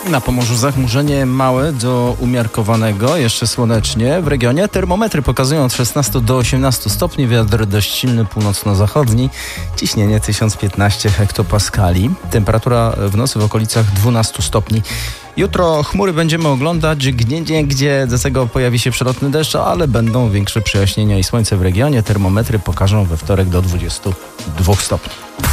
Na Pomorzu zachmurzenie małe do umiarkowanego, jeszcze słonecznie. W regionie termometry pokazują od 16 do 18 stopni, wiatr dość silny północno-zachodni, ciśnienie 1015 hektopaskali. Temperatura w nocy w okolicach 12 stopni. Jutro chmury będziemy oglądać, gdzie do tego pojawi się przelotny deszcz, ale będą większe przejaśnienia i słońce w regionie. Termometry pokażą we wtorek do 22 stopni.